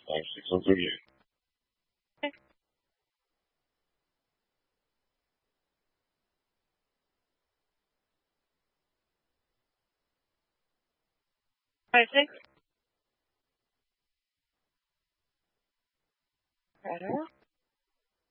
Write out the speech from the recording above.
5, 6 or 2 years. Okay. 5, 6. Better.